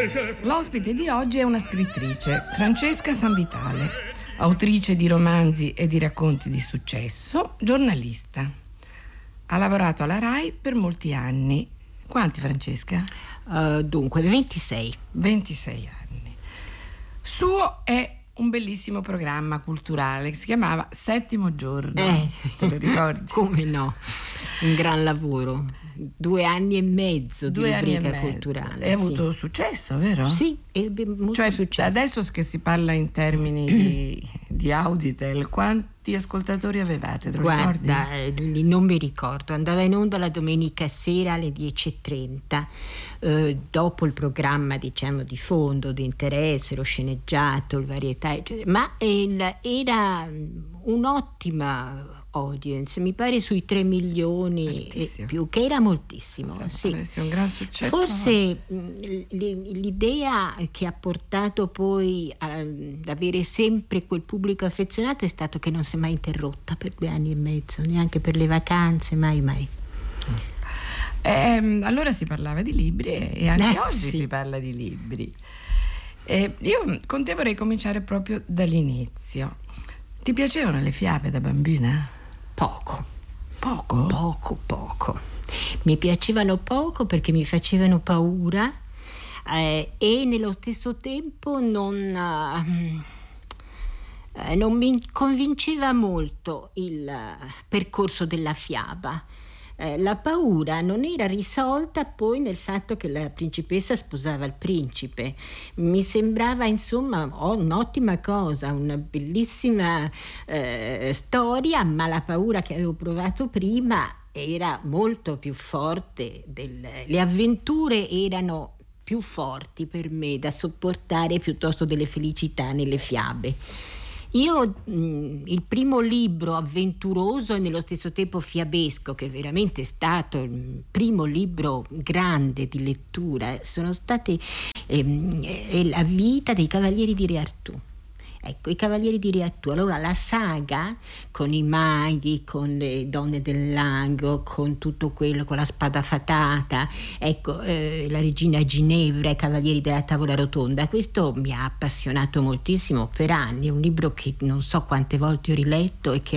L'ospite di oggi è una scrittrice, Francesca Sanvitale, autrice di romanzi e di racconti di successo, giornalista. Ha lavorato alla RAI per molti anni. Quanti, Francesca? Dunque, 26. 26 anni. Suo è un bellissimo programma culturale che si chiamava Settimo Giorno. Te lo ricordi? Come no? Un gran lavoro. 2 anni e mezzo di rubrica culturale. E ha avuto successo, vero? Sì, ebbe molto successo. Adesso che si parla in termini di Auditel, quanti ascoltatori avevate? Guarda, non mi ricordo. Andava in onda la domenica sera alle 10:30, dopo il programma, diciamo, di fondo, di interesse, lo sceneggiato, il varietà, eccetera. Ma era un'ottima audience, mi pare sui 3 milioni e più, che era moltissimo. Sì. È un gran successo. Forse l'idea che ha portato poi ad avere sempre quel pubblico affezionato è stato che non si è mai interrotta per 2 anni e mezzo, neanche per le vacanze, mai. Allora si parlava di libri e anche oggi sì. si parla di libri. Io con te vorrei cominciare proprio dall'inizio. Ti piacevano le fiabe da bambina? Poco. Mi piacevano poco perché mi facevano paura e nello stesso tempo non mi convinceva molto il percorso della fiaba. La paura non era risolta poi nel fatto che la principessa sposava il principe. Mi sembrava, insomma, un'ottima cosa, una bellissima storia, ma la paura che avevo provato prima era molto più forte. Le avventure erano più forti per me da sopportare piuttosto delle felicità nelle fiabe. Io il primo libro avventuroso e nello stesso tempo fiabesco, che veramente è stato il primo libro grande di lettura, sono stati La vita dei Cavalieri di Re Artù. Ecco, i Cavalieri di Re Artù. Allora la saga con i maghi, con le donne del lago, con tutto quello, con la spada fatata, ecco, la regina Ginevra, i Cavalieri della Tavola Rotonda, questo mi ha appassionato moltissimo per anni. È un libro che non so quante volte ho riletto e che